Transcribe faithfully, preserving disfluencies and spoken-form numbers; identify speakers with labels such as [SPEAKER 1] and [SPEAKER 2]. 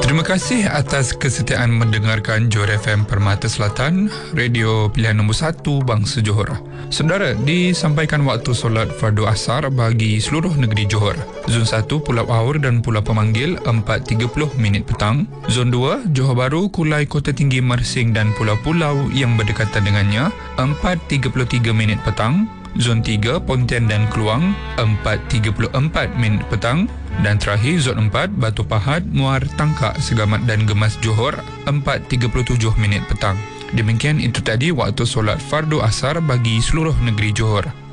[SPEAKER 1] Terima kasih atas kesetiaan mendengarkan Johor F M Permata Selatan, radio pilihan nombor satu bangsa Johor. Saudara, disampaikan waktu solat fardu asar bagi seluruh negeri Johor. Zon satu Pulau Aur dan Pulau Pemanggil empat tiga puluh minit petang. Zon dua Johor Bahru, Kulai, Kota Tinggi, Mersing dan pulau-pulau yang berdekatan dengannya empat tiga puluh tiga minit petang. Zon tiga Pontian dan Keluang empat tiga puluh empat minit petang. Dan terakhir Zon empat Batu Pahat, Muar, Tangkak, Segamat dan Gemas Johor empat tiga puluh tujuh minit petang. Demikian itu tadi waktu solat fardu asar bagi seluruh negeri Johor.